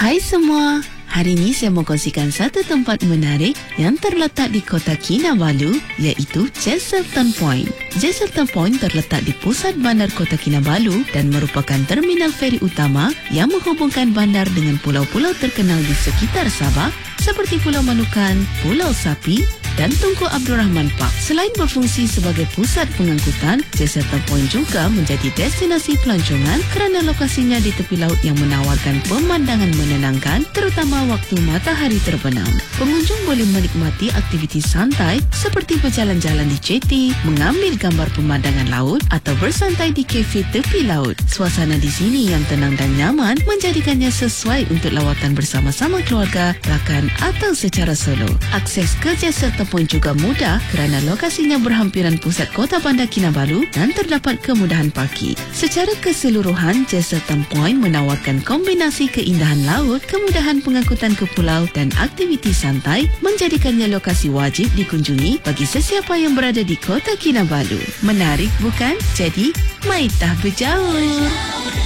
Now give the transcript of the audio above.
Hai semua, hari ini saya mau kongsikan satu tempat menarik yang terletak di kota Kinabalu, iaitu Chesterton Point. Chesterton Point terletak di pusat bandar kota Kinabalu dan merupakan terminal feri utama yang menghubungkan bandar dengan pulau-pulau terkenal di sekitar Sabah seperti Pulau Manukan, Pulau Sapi dan Tunku Abdul Rahman Park. Selain berfungsi sebagai pusat pengangkutan, Chesterton Point juga menjadi destinasi pelancongan kerana lokasinya di tepi laut yang menawarkan pemandangan menenangkan, terutama waktu matahari terbenam. Pengunjung boleh menikmati aktiviti santai seperti berjalan-jalan di jeti, mengambil gambar pemandangan laut atau bersantai di kafe tepi laut. Suasana di sini yang tenang dan nyaman menjadikannya sesuai untuk lawatan bersama-sama keluarga, rakan atau secara solo. Akses ke Chesterton Point juga mudah kerana lokasinya berhampiran pusat kota bandar Kinabalu dan terdapat kemudahan parkir. Secara keseluruhan, Chesterton Point menawarkan kombinasi keindahan laut, kemudahan pengangkutan ke pulau dan aktiviti santai, menjadikannya lokasi wajib dikunjungi bagi sesiapa yang berada di kota Kinabalu. Menarik bukan? Jadi, maitah berjauh!